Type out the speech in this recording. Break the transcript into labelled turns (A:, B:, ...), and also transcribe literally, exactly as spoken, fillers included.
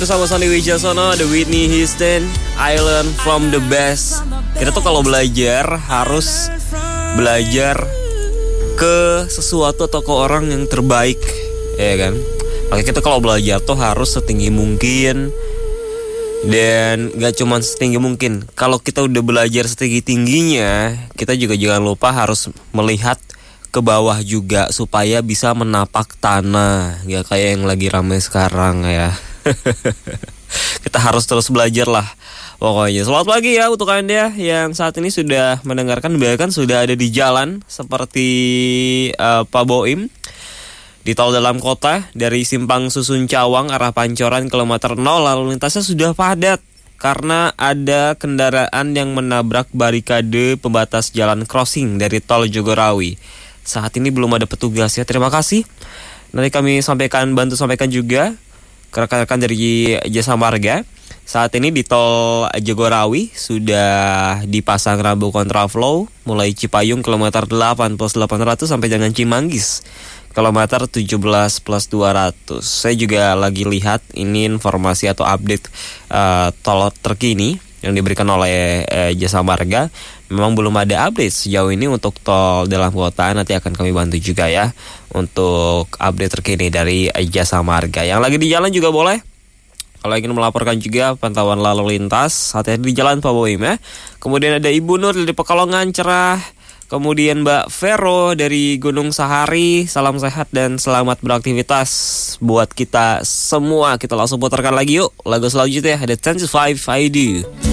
A: Sama Sonny Wijasono, The Whitney Houston, I Learn From The Best. Kita tuh kalau belajar harus belajar ke sesuatu atau ke orang yang terbaik, ya kan? Makanya kita kalau belajar tuh harus setinggi mungkin. Dan gak cuma setinggi mungkin. Kalau kita udah belajar setinggi-tingginya, kita juga jangan lupa harus melihat ke bawah juga supaya bisa menapak tanah. Gak kayak yang lagi ramai sekarang ya. Kita harus terus belajar lah pokoknya. Selamat pagi ya untuk Anda yang saat ini sudah mendengarkan, bahkan sudah ada di jalan seperti uh, Pak Boim di tol dalam kota dari Simpang Susun Cawang arah Pancoran kilometer nol, lalu lintasnya sudah padat karena ada kendaraan yang menabrak barikade pembatas jalan crossing dari tol Jagorawi. Saat ini belum ada petugas ya. Terima kasih. Nanti kami sampaikan, bantu sampaikan juga ke rekan-rekan dari Jasa Marga. Saat ini di tol Jagorawi sudah dipasang rambu kontraflow mulai Cipayung kilometer delapan plus delapan ratus sampai dengan Cimanggis kilometer tujuh belas plus dua ratus. Saya juga lagi lihat ini informasi atau update uh, tol terkini yang diberikan oleh uh, Jasa Marga. Memang belum ada update sejauh ini untuk tol dalam kota. Nanti akan kami bantu juga ya untuk update terkini dari Jasa Marga. Yang lagi di jalan juga boleh, kalau ingin melaporkan juga pantauan lalu lintas, hati-hati di jalan Pak Boim ya. Kemudian ada Ibu Nur dari Pekalongan cerah. Kemudian Mbak Vero dari Gunung Sahari. Salam sehat dan selamat beraktivitas buat kita semua. Kita langsung putarkan lagi yuk lagu selanjutnya, ada Ten to Five I Do.